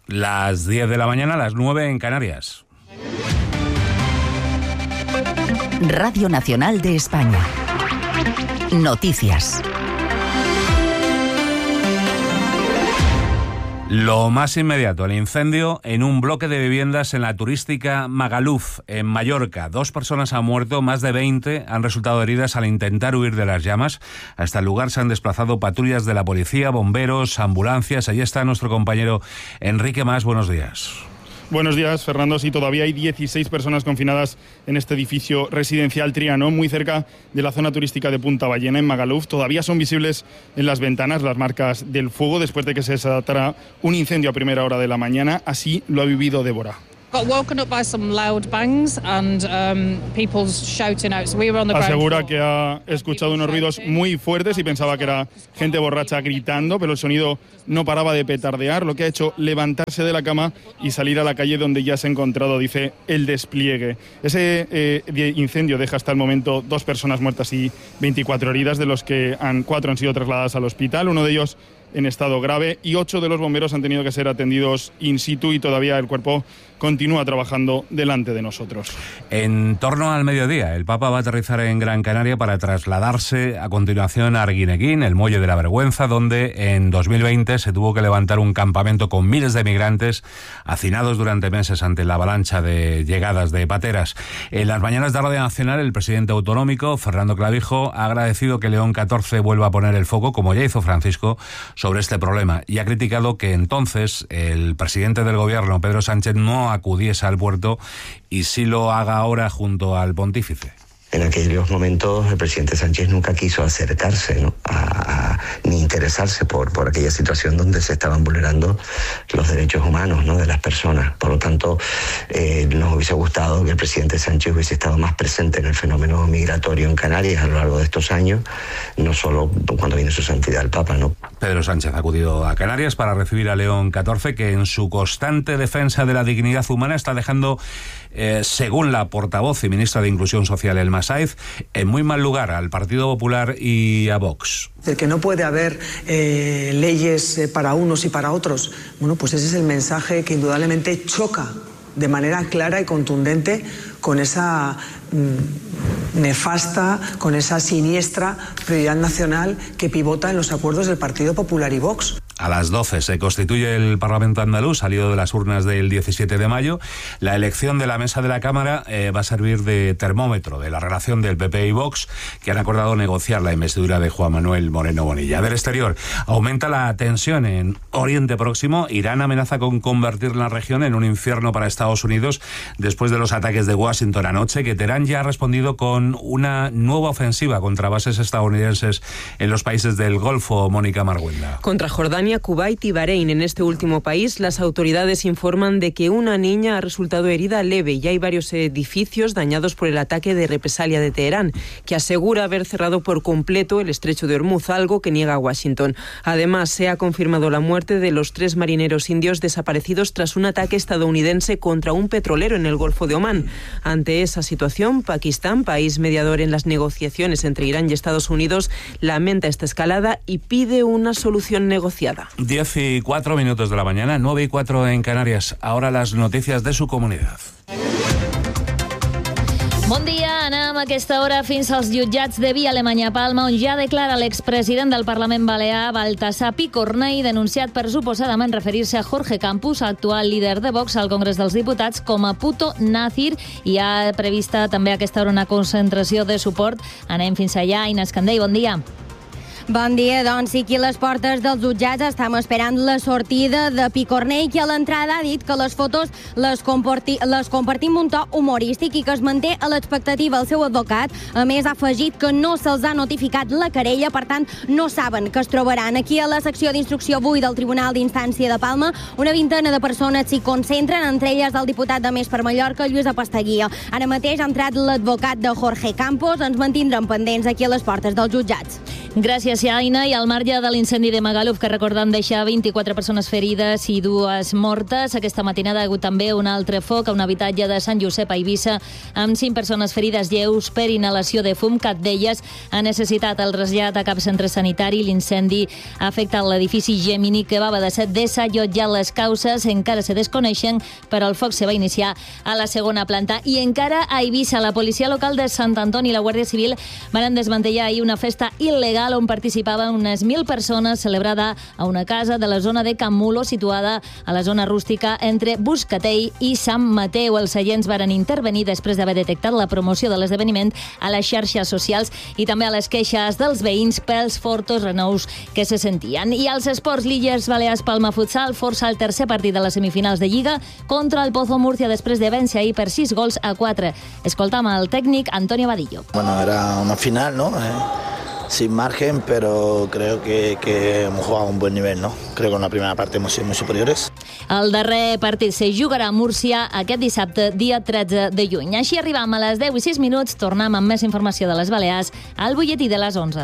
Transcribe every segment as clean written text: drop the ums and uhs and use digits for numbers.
Las 10 de la mañana, las 9 en Canarias. Radio Nacional de España. Noticias. Lo más inmediato, el incendio en un bloque de viviendas en la turística Magaluf, en Mallorca. 2 personas han muerto, más de 20 han resultado heridas al intentar huir de las llamas. Hasta el lugar se han desplazado patrullas de la policía, bomberos, ambulancias. Allí está nuestro compañero Enrique Mas. Buenos días. Buenos días, Fernando. Sí, todavía hay 16 personas confinadas en este edificio residencial Trianon, muy cerca de la zona turística de Punta Ballena, en Magaluf. Todavía son visibles en las ventanas las marcas del fuego después de que se desatara un incendio a primera hora de la mañana. Así lo ha vivido Débora. Asegura que ha escuchado unos ruidos muy fuertes y pensaba que era gente borracha gritando, pero el sonido no paraba de petardear, lo que ha hecho levantarse de la cama y salir a la calle donde ya se ha encontrado, dice, el despliegue. Ese incendio deja hasta el momento 2 personas muertas y 24 heridas, de los que 4 han sido trasladadas al hospital, uno de ellos en estado grave, y 8 de los bomberos han tenido que ser atendidos in situ y todavía el cuerpo continúa trabajando delante de nosotros. En torno al mediodía, el Papa va a aterrizar en Gran Canaria para trasladarse a continuación a Arguineguín, el Muelle de la Vergüenza, donde en 2020 se tuvo que levantar un campamento con miles de migrantes hacinados durante meses ante la avalancha de llegadas de pateras. En las mañanas de Radio Nacional, el presidente autonómico, Fernando Clavijo, ha agradecido que León XIV vuelva a poner el foco, como ya hizo Francisco, sobre este problema, y ha criticado que entonces el presidente del gobierno, Pedro Sánchez, no acudiese al puerto y sí lo haga ahora junto al pontífice. En aquellos momentos el presidente Sánchez nunca quiso acercarse, ¿no?, ni interesarse por aquella situación donde se estaban vulnerando los derechos humanos, ¿no?, de las personas. Por lo tanto, nos hubiese gustado que el presidente Sánchez hubiese estado más presente en el fenómeno migratorio en Canarias a lo largo de estos años, no solo cuando viene su santidad el Papa, ¿no? Pedro Sánchez ha acudido a Canarias para recibir a León XIV, que en su constante defensa de la dignidad humana está dejando, según la portavoz y ministra de Inclusión Social, Elma Sáiz, en muy mal lugar al Partido Popular y a Vox. De que no puede haber leyes para unos y para otros. Bueno, pues ese es el mensaje que indudablemente choca de manera clara y contundente con esa nefasta, con esa siniestra prioridad nacional que pivota en los acuerdos del Partido Popular y Vox. A las 12 se constituye el Parlamento andaluz, salido de las urnas del 17 de mayo. La elección de la mesa de la Cámara va a servir de termómetro de la relación del PP y Vox, que han acordado negociar la investidura de Juan Manuel Moreno Bonilla. Del exterior, aumenta la tensión en Oriente Próximo. Irán amenaza con convertir la región en un infierno para Estados Unidos después de los ataques de Washington anoche, que Teherán ya ha respondido con una nueva ofensiva contra bases estadounidenses en los países del Golfo. Mónica Marguenda. Contra Jordania, Kuwait y Bahrein. En este último país, las autoridades informan de que una niña ha resultado herida leve y hay varios edificios dañados por el ataque de represalia de Teherán, que asegura haber cerrado por completo el estrecho de Hormuz, algo que niega Washington. Además, se ha confirmado la muerte de los 3 marineros indios desaparecidos tras un ataque estadounidense contra un petrolero en el Golfo de Omán. Ante esa situación, Pakistán, país mediador en las negociaciones entre Irán y Estados Unidos, lamenta esta escalada y pide una solución negociada. 10:04 de la mañana, 9:04 en Canarias. Ahora las noticias de su comunidad. Bon dia, anem a aquesta hora fins als jutjats de Via Alemanya Palma, on ja declara l'expresident del Parlament Balear, Baltasar Picornell, denunciat per suposadament referir-se a Jorge Campos, actual líder de Vox al Congrés dels Diputats, com a puto nazir, i ha prevista també a aquesta hora una concentració de suport. Anem fins allà. Inés Candell, bon dia. Bon dia, doncs sí, aquí a les portes dels jutjats estem esperant la sortida de Picornell, que a l'entrada ha dit que les fotos les compartim un to humorístic i que es manté a l'expectativa el seu advocat. A més, ha afegit que no se'ls ha notificat la querella, per tant, no saben que es trobaran. Aquí a la secció d'instrucció avui del Tribunal d'Instància de Palma, una vintena de persones s'hi concentren, entre elles el diputat de Més per Mallorca, Lluís Apastaguia. Ara mateix ha entrat l'advocat de Jorge Campos. Ens mantindrem pendents aquí a les portes dels jutjats. Gràcies, Gràcia, Aina, i al marge de l'incendi de Magaluf, que recordem deixar 24 persones ferides i 2 mortes, aquesta matinada ha hagut també un altre foc a un habitatge de Sant Josep a Eivissa, amb 5 persones ferides lleus per inhalació de fum. Cap d'elles ha necessitat el trasllat a cap centre sanitari. L'incendi ha afectat l'edifici Gemini, que va haver de ser desallotjat. Les causes encara se desconeixen, però el foc se va iniciar a la segona planta. I encara a Eivissa, la policia local de Sant Antoni i la Guàrdia Civil van desmantellar ahir una festa il·legal on participaven unes 1.000 persones, celebrada a una casa de la zona de Can Mulo, situada a la zona rústica entre Buscatell i Sant Mateu. Els agents varen intervenir després d'haver detectat la promoció de l'esdeveniment a les xarxes socials i també a les queixes dels veïns pels fortos renous que se sentien. I als esports, l'Illes Balears Palma Futsal força el tercer partit de les semifinals de Lliga contra el Pozo Murcia després de vèncer ahir per 6-4. Escoltam el tècnic Antonio Vadillo. Bueno, era una final, ¿no? Sin margen, pero creo que hemos jugado a un buen nivel, ¿no? Creo que en la primera parte hemos sido muy superiores. El darrer partit se jugarà a Múrcia aquest dissabte, dia 13 de juny. Així arribam a les 10:06. Tornem amb més informació de les Balears al butlletí de les 11.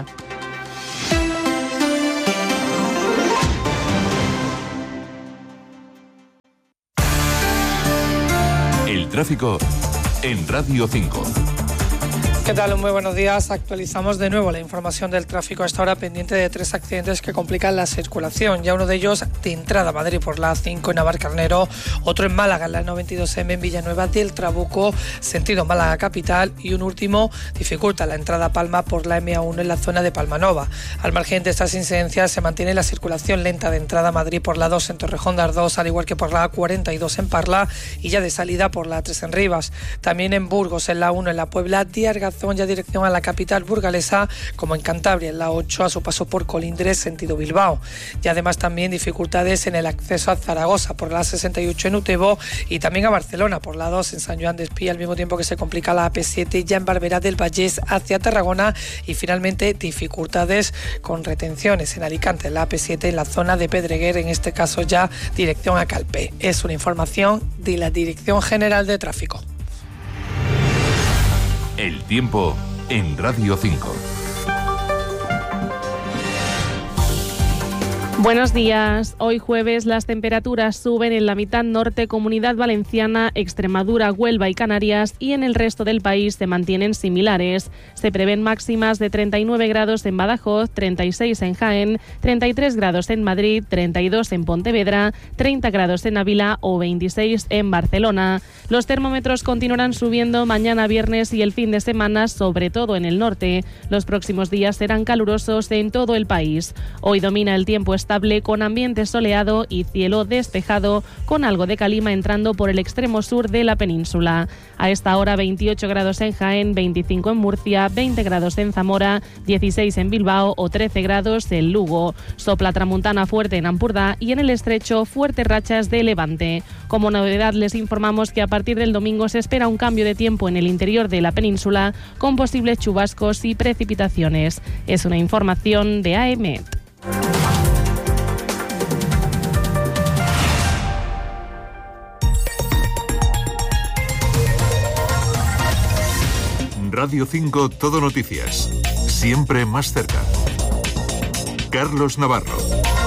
El tráfico en Radio 5. ¿Qué tal? Muy buenos días. Actualizamos de nuevo la información del tráfico a esta hora, pendiente de 3 accidentes que complican la circulación. Ya uno de ellos de entrada a Madrid por la A5 en Navarcarnero, otro en Málaga en la N92M en Villanueva del Trabuco, sentido Málaga capital, y un último dificulta la entrada a Palma por la M1 en la zona de Palmanova. Al margen de estas incidencias se mantiene la circulación lenta de entrada a Madrid por la 2 en Torrejón de Ardoz, al igual que por la A42 en Parla y ya de salida por la 3 en Rivas. También en Burgos en la 1 en la Puebla, de Argazón ya dirección a la capital burgalesa, como en Cantabria en la 8 a su paso por Colindres sentido Bilbao. Y además también dificultades en el acceso a Zaragoza por la 68 en Utebo y también a Barcelona por la 2 en San Joan d'Espí, al mismo tiempo que se complica la AP7 ya en Barberá del Vallès hacia Tarragona, y finalmente dificultades con retenciones en Alicante en la AP7 en la zona de Pedreguer, en este caso ya dirección a Calpe. Es una información de la Dirección General de Tráfico. El tiempo en Radio 5. Buenos días. Hoy jueves las temperaturas suben en la mitad norte, Comunidad Valenciana, Extremadura, Huelva y Canarias, y en el resto del país se mantienen similares. Se prevén máximas de 39 grados en Badajoz, 36 en Jaén, 33 grados en Madrid, 32 en Pontevedra, 30 grados en Ávila o 26 en Barcelona. Los termómetros continuarán subiendo mañana viernes y el fin de semana, sobre todo en el norte. Los próximos días serán calurosos en todo el país. Hoy domina el tiempo estable con ambiente soleado y cielo despejado, con algo de calima entrando por el extremo sur de la península. A esta hora 28 grados en Jaén, 25 en Murcia, 20 grados en Zamora, 16 en Bilbao o 13 grados en Lugo. Sopla tramuntana fuerte en Ampurdá y en el estrecho fuertes rachas de levante. Como novedad les informamos que a partir del domingo se espera un cambio de tiempo en el interior de la península con posibles chubascos y precipitaciones. Es una información de AEMET. Radio 5 Todo Noticias. Siempre más cerca. Carlos Navarro.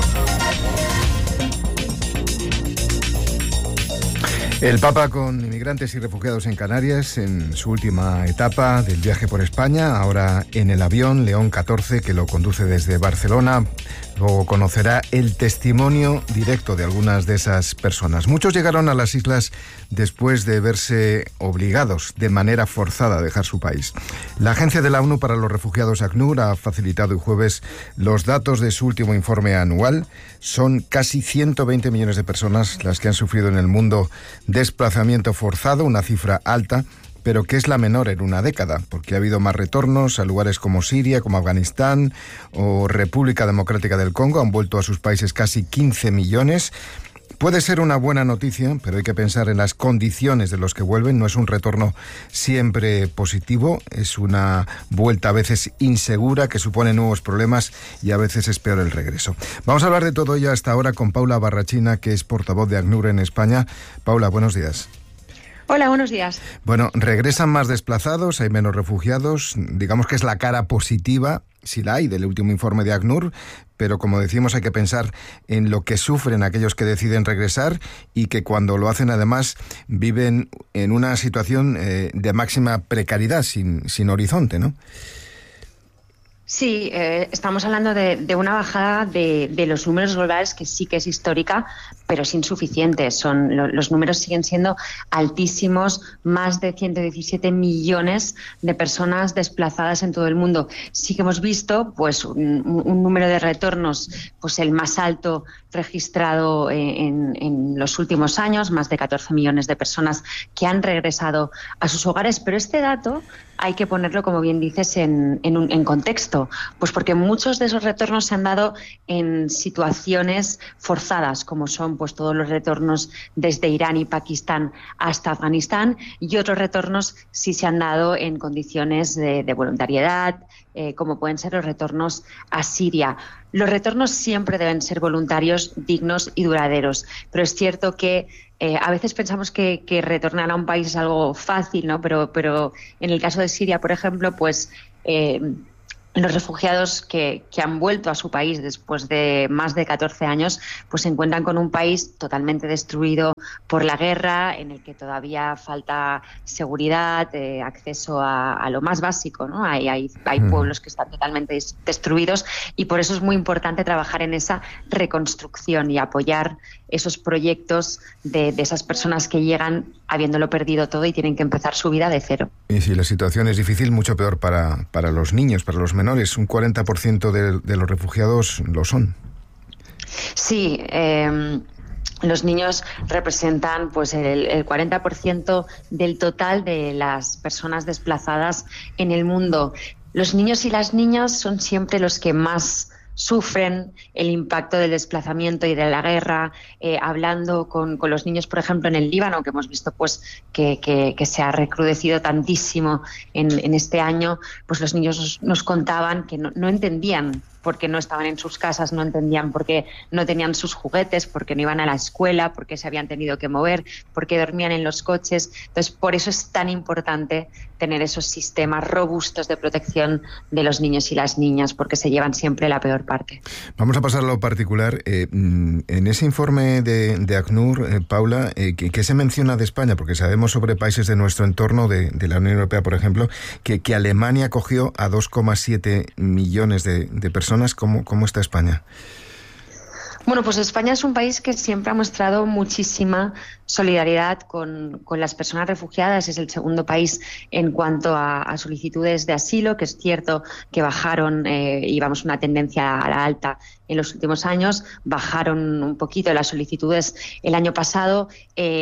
El Papa con inmigrantes y refugiados en Canarias en su última etapa del viaje por España, ahora en el avión León 14 que lo conduce desde Barcelona. Luego conocerá el testimonio directo de algunas de esas personas. Muchos llegaron a las islas después de verse obligados de manera forzada a dejar su país. La Agencia de la ONU para los Refugiados, ACNUR, ha facilitado el jueves los datos de su último informe anual. Son casi 120 millones de personas las que han sufrido en el mundo desplazamiento forzado, una cifra alta, pero que es la menor en una década, porque ha habido más retornos a lugares como Siria, como Afganistán o República Democrática del Congo. Han vuelto a sus países casi 15 millones. Puede ser una buena noticia, pero hay que pensar en las condiciones de los que vuelven. No es un retorno siempre positivo, es una vuelta a veces insegura que supone nuevos problemas y a veces es peor el regreso. Vamos a hablar de todo ello hasta ahora con Paula Barrachina, que es portavoz de ACNUR en España. Paula, buenos días. Hola, buenos días. Bueno, regresan más desplazados, hay menos refugiados, digamos que es la cara positiva. si la hay, del último informe de ACNUR, pero como decimos hay que pensar en lo que sufren aquellos que deciden regresar y que cuando lo hacen además viven en una situación de máxima precariedad, sin horizonte, ¿no? Sí, estamos hablando de una bajada de los números globales que sí que es histórica, pero es insuficiente. Los números siguen siendo altísimos, más de 117 millones de personas desplazadas en todo el mundo. Sí que hemos visto pues un número de retornos pues el más alto registrado en los últimos años, más de 14 millones de personas que han regresado a sus hogares, pero este dato hay que ponerlo, como bien dices, en contexto, pues porque muchos de esos retornos se han dado en situaciones forzadas, como son pues todos los retornos desde Irán y Pakistán hasta Afganistán, y otros retornos sí se han dado en condiciones de voluntariedad, como pueden ser los retornos a Siria. Los retornos siempre deben ser voluntarios, dignos y duraderos, pero es cierto que a veces pensamos que retornar a un país es algo fácil, ¿no? Pero en el caso de Siria, por ejemplo, pues los refugiados que han vuelto a su país después de más de 14 años, pues se encuentran con un país totalmente destruido por la guerra, en el que todavía falta seguridad, acceso a lo más básico, ¿no? Hay pueblos que están totalmente destruidos, y por eso es muy importante trabajar en esa reconstrucción y apoyar esos proyectos de esas personas que llegan habiéndolo perdido todo y tienen que empezar su vida de cero. Y si la situación es difícil, mucho peor para los niños, para los menores. Un 40% de los refugiados lo son. Sí, los niños representan pues el 40% del total de las personas desplazadas en el mundo. Los niños y las niñas son siempre los que más sufren el impacto del desplazamiento y de la guerra. Hablando con los niños, por ejemplo, en el Líbano, que hemos visto pues que se ha recrudecido tantísimo en este año, pues los niños nos contaban que no entendían por qué no estaban en sus casas, no entendían por qué no tenían sus juguetes, por qué no iban a la escuela, por qué se habían tenido que mover, por qué dormían en los coches. Entonces, por eso es tan importante tener esos sistemas robustos de protección de los niños y las niñas, porque se llevan siempre la peor parte. Vamos a pasar a lo particular. En ese informe de ACNUR, Paula, ¿qué se menciona de España? Porque sabemos sobre países de nuestro entorno, de la Unión Europea, por ejemplo, que Alemania acogió a 2,7 millones de personas. ¿Cómo está España? Bueno, pues España es un país que siempre ha mostrado muchísima solidaridad con las personas refugiadas. Es el segundo país en cuanto a solicitudes de asilo, que es cierto que bajaron, íbamos una tendencia a la alta en los últimos años, bajaron un poquito las solicitudes el año pasado.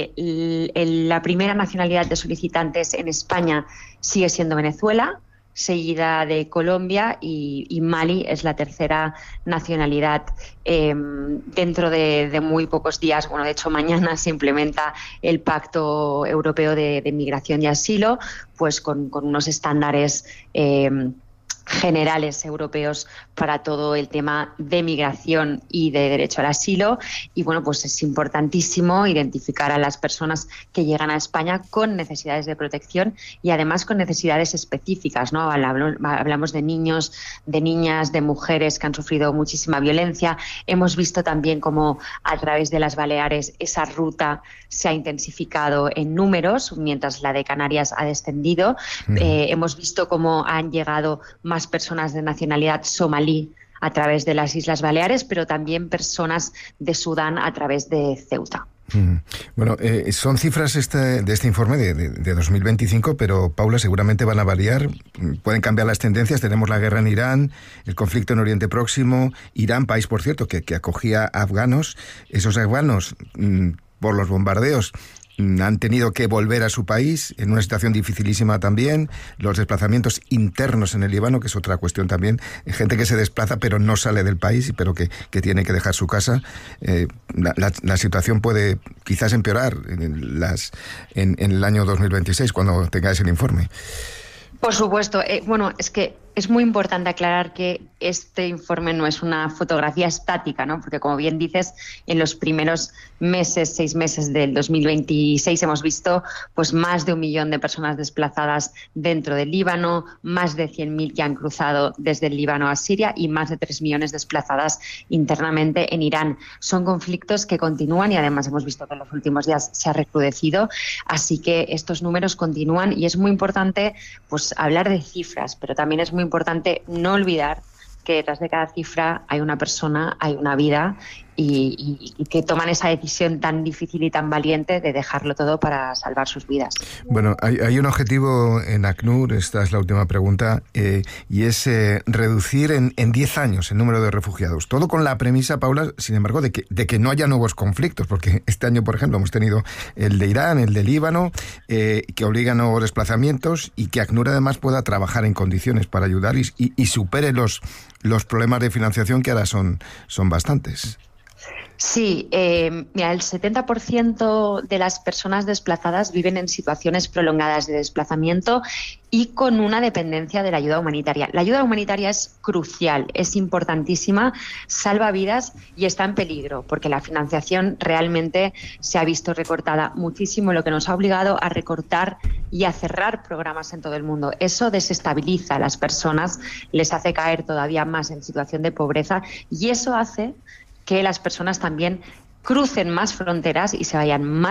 La primera nacionalidad de solicitantes en España sigue siendo Venezuela, seguida de Colombia, y Mali es la tercera nacionalidad. Dentro de muy pocos días, bueno, de hecho mañana se implementa el Pacto Europeo de Migración y Asilo, pues con unos estándares generales europeos para todo el tema de migración y de derecho al asilo. Y bueno, pues es importantísimo identificar a las personas que llegan a España con necesidades de protección y además con necesidades específicas, ¿no? Hablamos de niños, de niñas, de mujeres que han sufrido muchísima violencia. Hemos visto también cómo a través de las Baleares esa ruta se ha intensificado en números, mientras la de Canarias ha descendido. Hemos visto cómo han llegado más personas de nacionalidad somalí a través de las Islas Baleares, pero también personas de Sudán a través de Ceuta. Bueno, son cifras de este informe de 2025, pero, Paula, seguramente van a variar, pueden cambiar las tendencias. Tenemos la guerra en Irán, el conflicto en Oriente Próximo, Irán, país, por cierto, que acogía afganos. Esos afganos, por los bombardeos, han tenido que volver a su país en una situación dificilísima también. Los desplazamientos internos en el Líbano, que es otra cuestión también. Gente que se desplaza pero no sale del país, pero que tiene que dejar su casa. La situación puede quizás empeorar en el año 2026, cuando tengáis el informe. Por supuesto. Bueno, es que Es muy importante aclarar que este informe no es una fotografía estática, ¿no? Porque, como bien dices, en los primeros 6 meses del 2026 hemos visto pues más de 1 millón de personas desplazadas dentro del Líbano, más de 100.000 que han cruzado desde el Líbano a Siria y más de 3 millones desplazadas internamente en Irán. Son conflictos que continúan y además hemos visto que en los últimos días se ha recrudecido, así que estos números continúan y es muy importante pues hablar de cifras, pero también es muy importante no olvidar que detrás de cada cifra hay una persona, hay una vida y que toman esa decisión tan difícil y tan valiente de dejarlo todo para salvar sus vidas. Bueno, hay un objetivo en ACNUR, esta es la última pregunta, y es reducir en 10 años el número de refugiados. Todo con la premisa, Paula, sin embargo, de que no haya nuevos conflictos, porque este año, por ejemplo, hemos tenido el de Irán, el de Líbano, que obliga a nuevos desplazamientos y que ACNUR además pueda trabajar en condiciones para ayudar y supere los problemas de financiación que ahora son bastantes. Sí, mira, el 70% de las personas desplazadas viven en situaciones prolongadas de desplazamiento y con una dependencia de la ayuda humanitaria. La ayuda humanitaria es crucial, es importantísima, salva vidas y está en peligro, porque la financiación realmente se ha visto recortada muchísimo, lo que nos ha obligado a recortar y a cerrar programas en todo el mundo. Eso desestabiliza a las personas, les hace caer todavía más en situación de pobreza y eso hace que las personas también crucen más fronteras y se vayan más